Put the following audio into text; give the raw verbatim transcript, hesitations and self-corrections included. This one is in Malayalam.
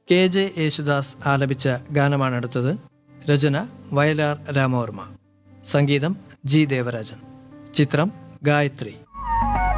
കെ ജെ യേശുദാസ് ആലപിച്ച ഗാനമാണ് അടുത്തത്. രചന വയലാർ രാമവർമ്മ, സംഗീതം ജി ദേവരാജൻ, ചിത്രം ഗായത്രി.